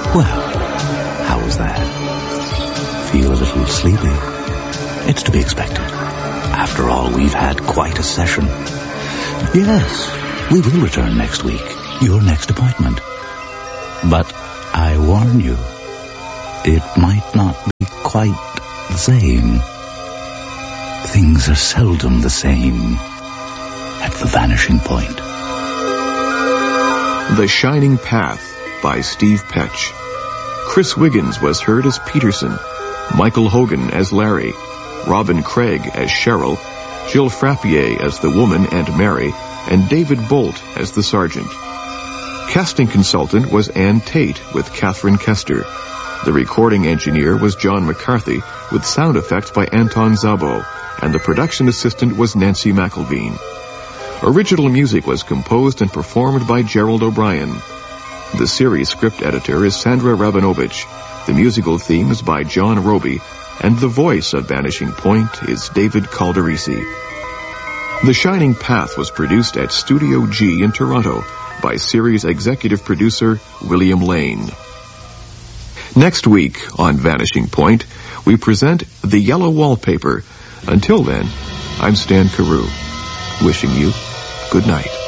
Well, how was that? Feel a little sleepy? It's to be expected. After all, we've had quite a session. Yes, we will return next week, your next appointment. But I warn you, it might not be quite the same. Things are seldom the same at the vanishing point. The Shining Path by Steve Petch. Chris Wiggins was heard as Peterson, Michael Hogan as Larry, Robin Craig as Cheryl, Jill Frappier as the woman and Mary, and David Bolt as the sergeant. Casting consultant was Ann Tate with Catherine Kester. The recording engineer was John McCarthy with sound effects by Anton Zabo, and the production assistant was Nancy McElveen. Original music was composed and performed by Gerald O'Brien. The series script editor is Sandra Rabinovich. The musical theme is by John Roby, and the voice of Vanishing Point is David Calderisi. The Shining Path was produced at Studio G in Toronto by series executive producer William Lane. Next week on Vanishing Point, we present The Yellow Wallpaper. Until then, I'm Stan Carew, wishing you good night.